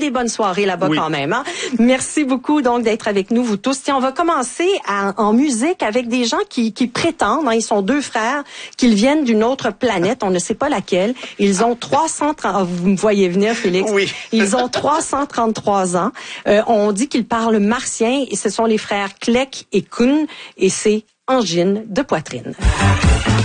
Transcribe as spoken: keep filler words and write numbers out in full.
des bonnes soirées là-bas oui. quand même. Hein? Merci beaucoup donc d'être avec nous, vous tous. Tiens, on va commencer à, en musique avec des gens qui, qui prétendent, hein, ils sont deux frères, qu'ils viennent d'une autre planète, on ne sait pas laquelle. Ils ont trois cent trente... Oh, vous me voyez venir, Félix. Oui. Ils ont trois cent trente-trois ans. Euh, on dit qu'ils parlent martien et ce sont les frères Klek et Kun et c'est angine de poitrine.